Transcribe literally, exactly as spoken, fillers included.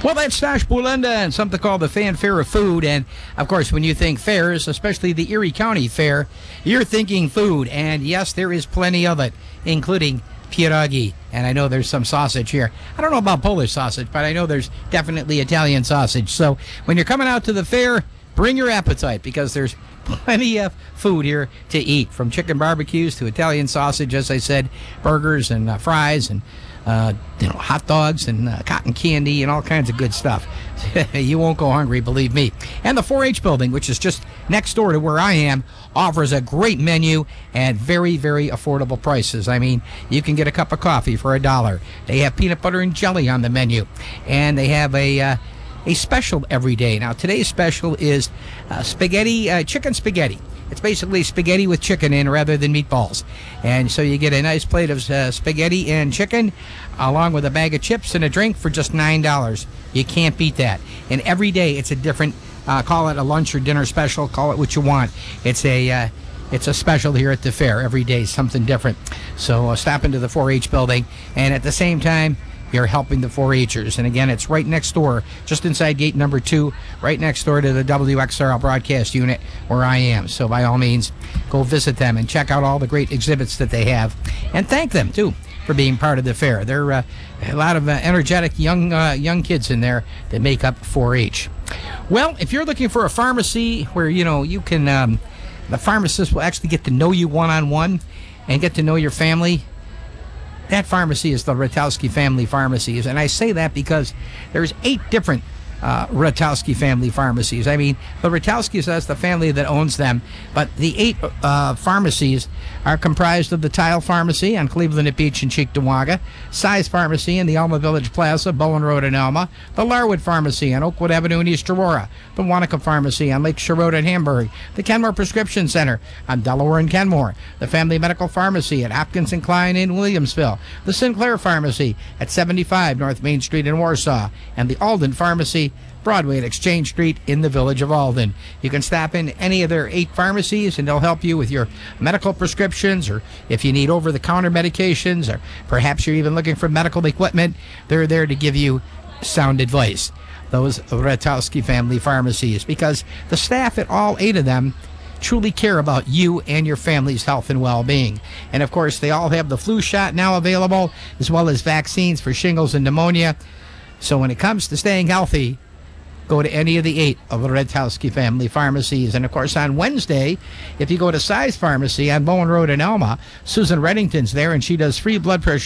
Well, that's Stash Bulenda and something called the Fanfare of Food. And, of course, when you think fairs, especially the Erie County Fair, you're thinking food. And, yes, there is plenty of it, including pierogi. And I know there's some sausage here. I don't know about Polish sausage, but I know there's definitely Italian sausage. So when you're coming out to the fair, bring your appetite, because there's plenty of food here to eat, from chicken barbecues to Italian sausage, as I said, burgers and uh, fries and uh, you know, hot dogs and uh, cotton candy and all kinds of good stuff. You won't go hungry, believe me. And the four H building, which is just next door to where I am, offers a great menu at very, very affordable prices. I mean, you can get a cup of coffee for a dollar. They have peanut butter and jelly on the menu, and they have a uh, a special every day. Now, today's special is uh, spaghetti, uh, chicken spaghetti. It's basically spaghetti with chicken in rather than meatballs. And so you get a nice plate of uh, spaghetti and chicken along with a bag of chips and a drink for just nine dollars. You can't beat that. And every day it's a different, uh, call it a lunch or dinner special, call it what you want. It's a uh, it's a special here at the fair. Every day something different. So uh, stop into the four H building, and at the same time, you're helping the four H'ers. And again, it's right next door, just inside gate number two, right next door to the W X R L broadcast unit where I am. So by all means, go visit them and check out all the great exhibits that they have. And thank them, too, for being part of the fair. There are uh, a lot of uh, energetic young uh, young kids in there that make up four H. Well, if you're looking for a pharmacy where, you know, you can, um, the pharmacist will actually get to know you one-on-one and get to know your family, that pharmacy is the Ratowski Family Pharmacies. And I say that because there's eight different uh, Ratowski Family Pharmacies. I mean, the Ratowskis, that's the family that owns them. But the eight uh, pharmacies are comprised of the Tile Pharmacy on Cleveland at Beach and Cheektowaga, Size Pharmacy in the Alma Village Plaza, Bowen Road in Alma, the Larwood Pharmacy on Oakwood Avenue in East Aurora, the Wanaka Pharmacy on Lake Shore Road in Hamburg, the Kenmore Prescription Center on Delaware and Kenmore, the Family Medical Pharmacy at Hopkins and Klein in Williamsville, the Sinclair Pharmacy at seventy-five North Main Street in Warsaw, and the Alden Pharmacy, Broadway at Exchange Street in the village of Alden. You can stop in any of their eight pharmacies and they'll help you with your medical prescriptions, or if you need over-the-counter medications, or perhaps you're even looking for medical equipment, they're there to give you sound advice. Those Ratowski Family Pharmacies, because the staff at all eight of them truly care about you and your family's health and well-being. And of course, they all have the flu shot now available, as well as vaccines for shingles and pneumonia. So when it comes to staying healthy, go to any of the eight of the Ratowski Family Pharmacies. And, of course, on Wednesday, if you go to Size Pharmacy on Bowen Road in Alma, Susan Reddington's there, and she does free blood pressure